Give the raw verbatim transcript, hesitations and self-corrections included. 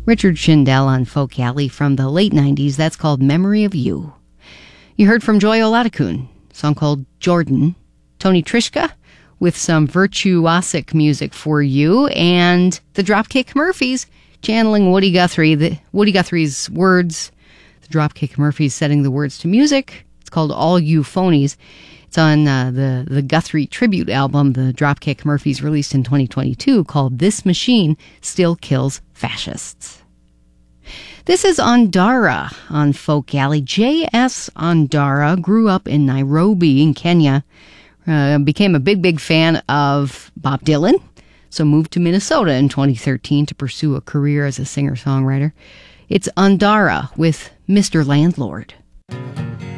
Richard Shindell on Folk Alley from the late nineties. That's called Memory of You. You heard from Joy Oladokun, a song called Jordan. Tony Trischka with some virtuosic music for you. And the Dropkick Murphys channeling Woody Guthrie. The, Woody Guthrie's words. The Dropkick Murphys setting the words to music. It's called All You Phonies. It's on uh, the, the Guthrie tribute album the Dropkick Murphys released in twenty twenty-two called This Machine Still Kills Fascists. This is Ondara on Folk Alley. J S. Ondara grew up in Nairobi in Kenya, uh, became a big, big fan of Bob Dylan, so moved to Minnesota in twenty thirteen to pursue a career as a singer-songwriter. It's Ondara with Mister Landlord.